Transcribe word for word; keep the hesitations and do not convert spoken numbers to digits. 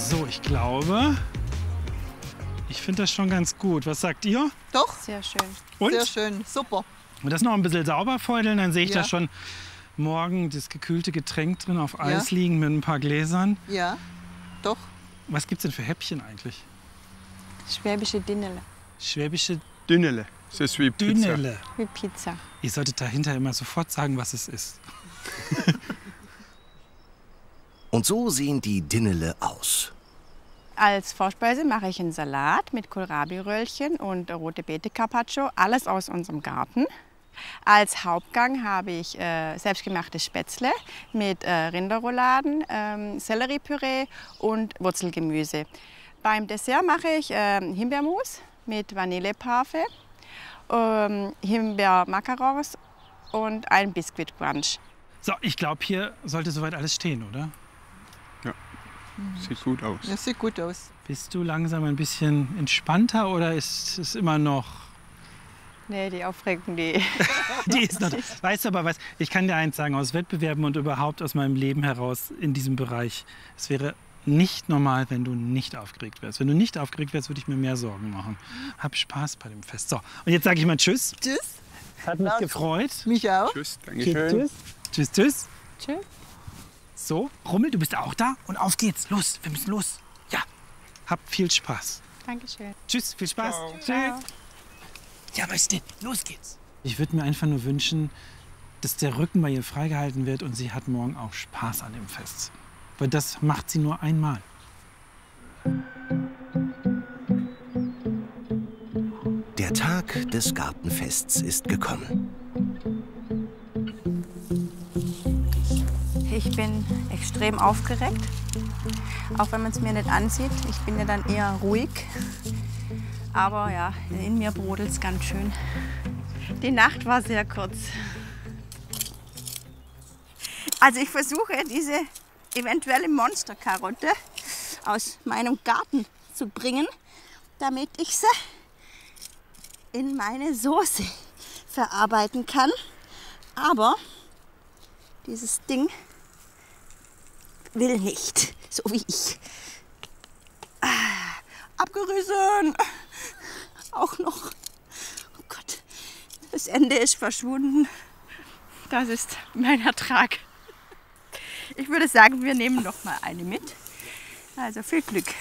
So, ich glaube, ich finde das schon ganz gut. Was sagt ihr? Doch, Sehr schön. Und? sehr schön, super. Und das noch ein bisschen sauber feudeln, dann sehe ich Ja. da schon morgen das gekühlte Getränk drin auf Eis Ja. liegen mit ein paar Gläsern. Ja, doch. Was gibt es denn für Häppchen eigentlich? Schwäbische Dinnele. Schwäbische Dünnele. Das ist wie Pizza. Dünele. Wie Pizza. Ihr solltet dahinter immer sofort sagen, was es ist. Und so sehen die Dinnele aus. Als Vorspeise mache ich einen Salat mit Kohlrabi-Röllchen und rote Beete Carpaccio, alles aus unserem Garten. Als Hauptgang habe ich äh, selbstgemachte Spätzle mit äh, Rinderrouladen, ähm, Selleriepüree und Wurzelgemüse. Beim Dessert mache ich äh, Himbeermus mit Vanilleparfait, ähm, Himbeer-Macarons und ein Biskuitbrunch. So, ich glaube, hier sollte soweit alles stehen, oder? Sieht gut aus. Das sieht gut aus. Bist du langsam ein bisschen entspannter oder ist es immer noch... Nee, die Aufregung, die... Die ist noch... Weißt du aber was, ich kann dir eins sagen, aus Wettbewerben und überhaupt aus meinem Leben heraus in diesem Bereich, es wäre nicht normal, wenn du nicht aufgeregt wärst. Wenn du nicht aufgeregt wärst, würde ich mir mehr Sorgen machen. Hab Spaß bei dem Fest. So, und jetzt sage ich mal Tschüss. Tschüss. Hat mich gefreut. Mich auch. Tschüss, Tschüss, Dankeschön. tschüss. Tschüss, tschüss. Tschüss. So, Rummel, du bist auch da und auf geht's. Los, wir müssen los. Ja, habt viel Spaß. Dankeschön. Tschüss, viel Spaß. Ciao. Ja, weißt du, los geht's. Ich würde mir einfach nur wünschen, dass der Rücken bei ihr freigehalten wird und sie hat morgen auch Spaß an dem Fest. Weil das macht sie nur einmal. Der Tag des Gartenfests ist gekommen. Ich bin extrem aufgeregt, auch wenn man es mir nicht ansieht. Ich bin ja dann eher ruhig. Aber ja, in mir brodelt es ganz schön. Die Nacht war sehr kurz. Also ich versuche diese eventuelle Monsterkarotte aus meinem Garten zu bringen, damit ich sie in meine Soße verarbeiten kann. Aber dieses Ding will nicht, so wie ich. Ah, abgerissen. Auch noch. Oh Gott, das Ende ist verschwunden. Das ist mein Ertrag. Ich würde sagen, wir nehmen noch mal eine mit. Also viel Glück.